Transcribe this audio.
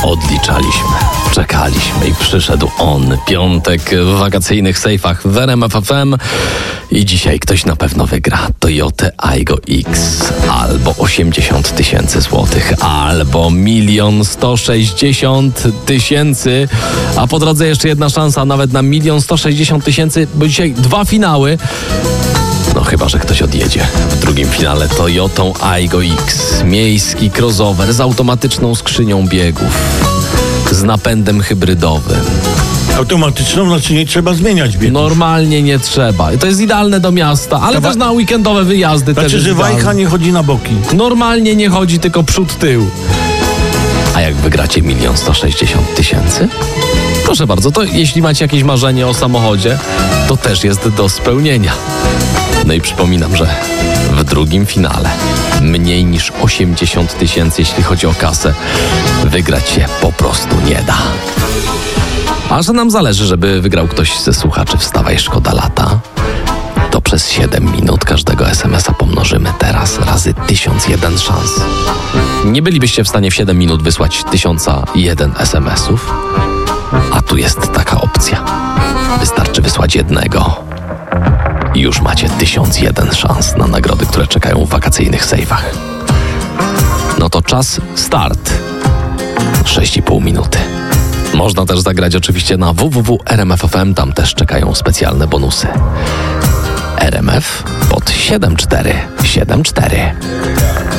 Odliczaliśmy, czekaliśmy i przyszedł on. Piątek w wakacyjnych sejfach w RMF FM i dzisiaj ktoś na pewno wygra Toyotę Aygo X albo 80 000 złotych, albo 1 160 000, a po drodze jeszcze jedna szansa nawet na 1 160 000, bo dzisiaj 2 finały. No chyba, że ktoś odjedzie w drugim finale Toyotą Aygo X. Miejski crossover z automatyczną skrzynią biegów, z napędem hybrydowym. Automatyczną, znaczy nie trzeba zmieniać biegów. Normalnie nie trzeba. To jest idealne do miasta, ale też na weekendowe wyjazdy też Znaczy, jest że idealne. wajcha nie chodzi na boki. Normalnie nie chodzi, tylko przód, tył. A jak wygracie 1 160 000? Proszę bardzo, to jeśli macie jakieś marzenie o samochodzie, to też jest do spełnienia. No i przypominam, że w drugim finale mniej niż 80 000, jeśli chodzi o kasę, wygrać się po prostu nie da. A że nam zależy, żeby wygrał ktoś ze słuchaczy Wstawaj, szkoda lata, to przez 7 minut każdego SMS-a pomnożymy teraz razy 1001 szans. Nie bylibyście w stanie w 7 minut wysłać 1001 SMS-ów, a tu jest taka opcja. Wystarczy wysłać jednego i już macie 1001 szans na nagrody, które czekają w wakacyjnych sejfach. No to czas start. 6,5 minuty. Można też zagrać oczywiście na www.rmf.fm, tam też czekają specjalne bonusy. RMF pod 7474.